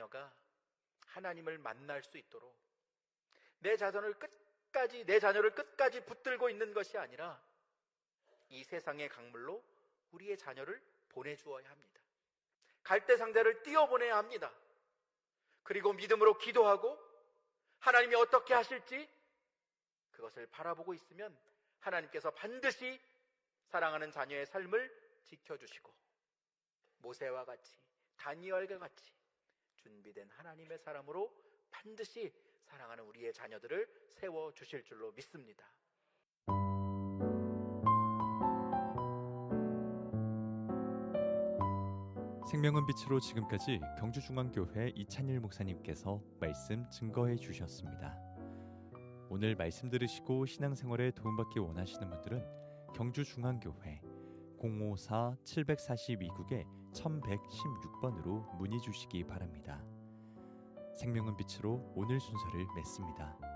자녀가 하나님을 만날 수 있도록 내 자녀를 끝까지 붙들고 있는 것이 아니라 이 세상의 강물로 우리의 자녀를 보내주어야 합니다. 갈대상자를 띄워보내야 합니다. 그리고 믿음으로 기도하고 하나님이 어떻게 하실지 그것을 바라보고 있으면 하나님께서 반드시 사랑하는 자녀의 삶을 지켜주시고 모세와 같이 다니엘과 같이 준비된 하나님의 사람으로 반드시 사랑하는 우리의 자녀들을 세워주실 줄로 믿습니다. 생명은 빛으로 지금까지 경주중앙교회 이찬일 목사님께서 말씀 증거해 주셨습니다. 오늘 말씀 들으시고 신앙생활에 도움받기 원하시는 분들은 경주중앙교회 054-742국에 1116번으로 문의 주시기 바랍니다. 생명은 빛으로 오늘 순서를 맺습니다.